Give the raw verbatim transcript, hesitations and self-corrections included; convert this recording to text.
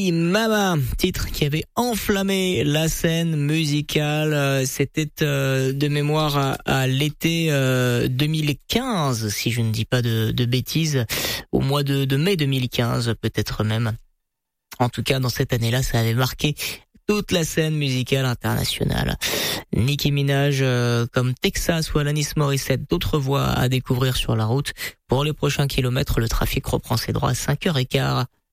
Hey Mama, titre qui avait enflammé la scène musicale. C'était euh, de mémoire à, à l'été euh, deux mille quinze, si je ne dis pas de, de bêtises, au mois de, de mai deux mille quinze peut-être même. En tout cas, dans cette année-là, ça avait marqué toute la scène musicale internationale. Nicki Minaj, euh, comme Texas ou Alanis Morissette, d'autres voix à découvrir sur la route. Pour les prochains kilomètres, le trafic reprend ses droits à cinq heures quinze.